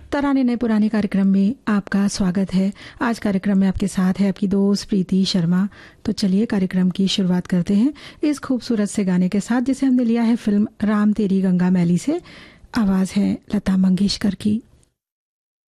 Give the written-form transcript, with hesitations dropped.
तराने नए पुराने कार्यक्रम में आपका स्वागत है। आज कार्यक्रम में आपके साथ है आपकी दोस्त प्रीति शर्मा। तो चलिए कार्यक्रम की शुरुआत करते हैं इस खूबसूरत से गाने के साथ, जिसे हमने लिया है फिल्म राम तेरी गंगा मैली से। आवाज़ है लता मंगेशकर की।